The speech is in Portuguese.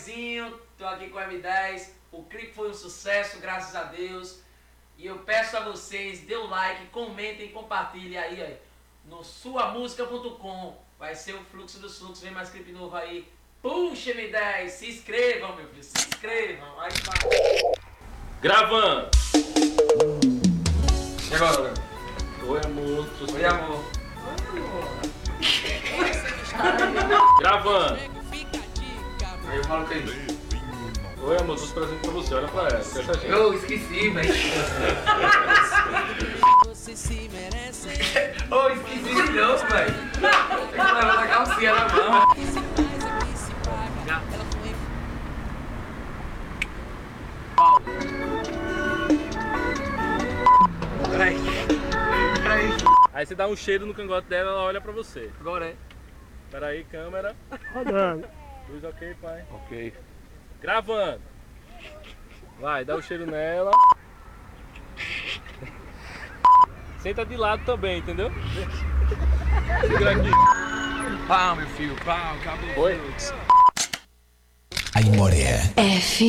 boyzinho, tô aqui com o M10. O clipe foi um sucesso, graças a Deus. E eu peço a vocês, dê o like, comentem, compartilhem aí, ó, no suamusica.com. Vai ser o Fluxo dos Fluxos, vem mais clipe novo aí. Puxa, M10, se inscrevam, meu filho, se inscrevam. Aí vai. Gravando! E agora? Oi, amor. Oi, amor. Gravando! Aí eu falo com ele. Oi, amor, trouxe presente pra você, olha pra ela. Essa gente. Eu esqueci, velho. Você se merece. Ô, esqueci de novo, velho. Tem que levar a calcinha na mão. Que se faz é que se paga. Ela foi. Peraí. Aí você dá um cheiro no cangote dela, ela olha pra você. Agora é. Pera aí, câmera. Rodando. Luz ok, pai. Ok. Gravando! Vai, dá o cheiro nela. Senta de lado também, entendeu? Segura aqui. Pau, meu filho, pau, acabou. Oi? Aimoré. F